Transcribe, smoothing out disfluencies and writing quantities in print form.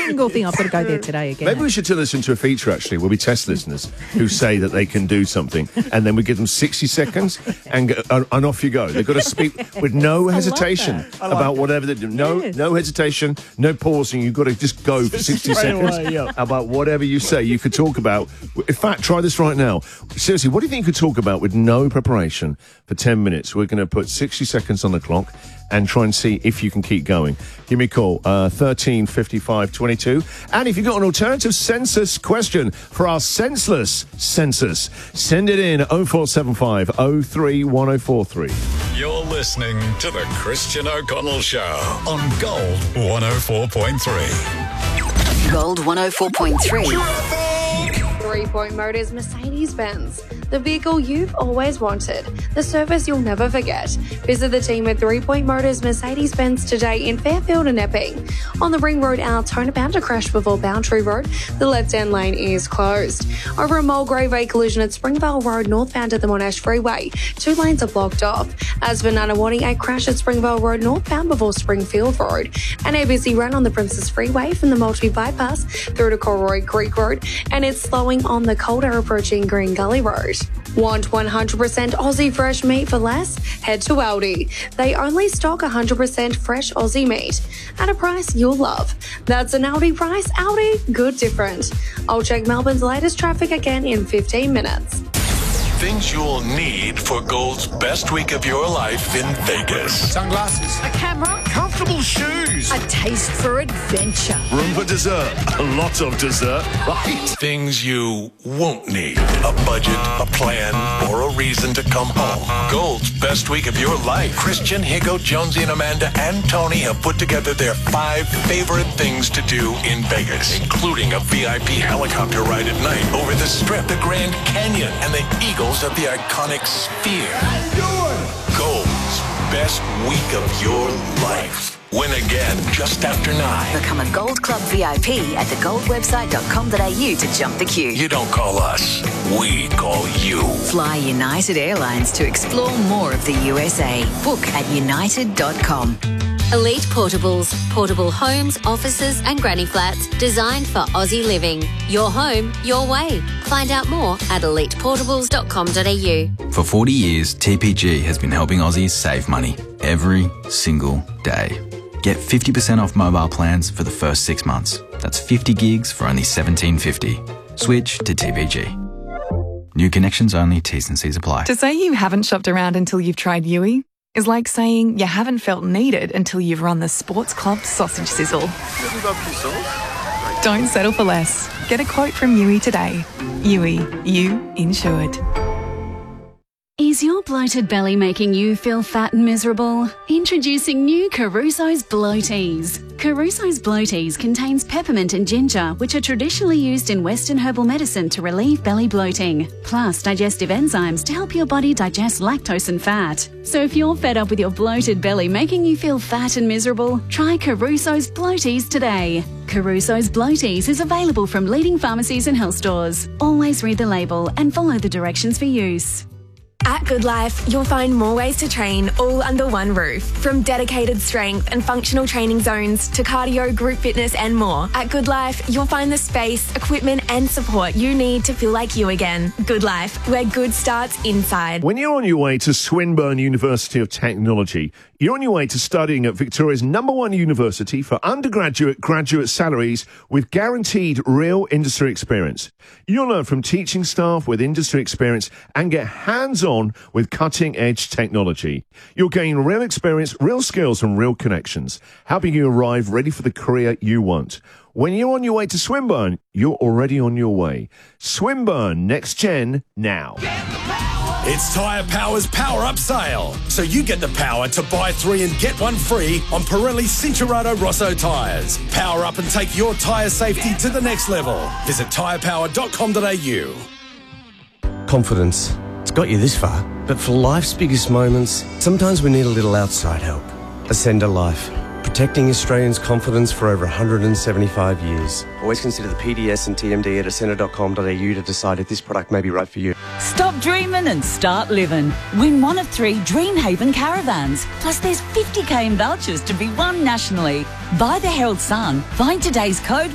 single thing. I've got to go there today again. Maybe we should listen to a feature, actually, where we test listeners who say that they can do something, and then we give them 60 seconds, and off you go. They've got to speak with no hesitation about whatever they do. No hesitation, no pausing. You've got to just go for 60 seconds about whatever you say. You could talk about... In fact, try this right now. Seriously, what do you think you could talk about with no preparation for 10 minutes? We're going to put 60 seconds on the clock and try and see if you can keep going. Give me a call, 13 55 22. And if you've got an alternative census question for our senseless census, send it in 0475 03 1043. You're listening to The Christian O'Connell Show on Gold 104.3. Gold 104.3. 3 Point Motors Mercedes-Benz, the vehicle you've always wanted, the service you'll never forget. Visit the team at 3 Point Motors Mercedes-Benz today in Fairfield and Epping. On the Ring Road, our turnabout to crash before Boundary Road, the left-hand lane is closed. Over a Mulgrave Way collision at Springvale Road, northbound at the Monash Freeway, 2 lanes are blocked off. As for Nunawading, a crash at Springvale Road, northbound before Springfield Road. An ABC run on the Princess Freeway from the Maltby Bypass through to Corroy Creek Road, and it's slowing on the Calder approaching Green Gully Road. Want 100% Aussie fresh meat for less? Head to Aldi. They only stock 100% fresh Aussie meat at a price you'll love. That's an Aldi price. Aldi, good different. I'll check Melbourne's latest traffic again in 15 minutes. Things you'll need for Gold's best week of your life in Vegas. Sunglasses. A camera. Comfortable shoes. A taste for adventure. Room for dessert. A lot of dessert, right? Things you won't need. A budget, a plan, or a reason to come home. Gold's best week of your life. Christian, Higo, Jonesy, and Amanda and Tony have put together their 5 favorite things to do in Vegas, including a VIP helicopter ride at night over the Strip, the Grand Canyon, and the Eagles of the iconic Sphere. Gold's best week of your life. Win again just after 9. Become a Gold Club VIP at thegoldwebsite.com.au to jump the queue. You don't call us, we call you. Fly United Airlines to explore more of the USA. Book at united.com. Elite Portables. Portable homes, offices and granny flats designed for Aussie living. Your home, your way. Find out more at eliteportables.com.au. For 40 years, TPG has been helping Aussies save money every single day. Get 50% off mobile plans for the first 6 months. That's 50 gigs for only $17.50. Switch to TPG. New connections only, T's and C's apply. To say you haven't shopped around until you've tried Yui is like saying you haven't felt needed until you've run the Sports Club sausage sizzle. Don't settle for less. Get a quote from Yui today. Yui, you insured. Is your bloated belly making you feel fat and miserable? Introducing new Caruso's Bloaties. Caruso's Bloaties contains peppermint and ginger, which are traditionally used in Western herbal medicine to relieve belly bloating, plus digestive enzymes to help your body digest lactose and fat. So if you're fed up with your bloated belly making you feel fat and miserable, try Caruso's Bloaties today. Caruso's Bloaties is available from leading pharmacies and health stores. Always read the label and follow the directions for use. At Good Life, you'll find more ways to train all under one roof. From dedicated strength and functional training zones to cardio, group fitness and more. At Good Life, you'll find the space, equipment and support you need to feel like you again. Good Life, where good starts inside. When you're on your way to Swinburne University of Technology, you're on your way to studying at Victoria's #1 university for undergraduate, graduate salaries with guaranteed real industry experience. You'll learn from teaching staff with industry experience and get hands-on with cutting-edge technology. You'll gain real experience, real skills and real connections, helping you arrive ready for the career you want. When you're on your way to Swinburne, you're already on your way. Swinburne Next Gen now. It's Tyre Power's Power Up Sale. So you get the power to buy 3 and get 1 free on Pirelli Cincherato Rosso tyres. Power up and take your tyre safety to the next level. Visit tyrepower.com.au. Confidence. It's got you this far. But for life's biggest moments, sometimes we need a little outside help. Ascender Life. Protecting Australians' confidence for over 175 years. Always consider the PDS and TMD at ascender.com.au to decide if this product may be right for you. Stop dreaming and start living. Win one of 3 Dreamhaven caravans. Plus there's 50k in vouchers to be won nationally. Buy the Herald Sun. Find today's code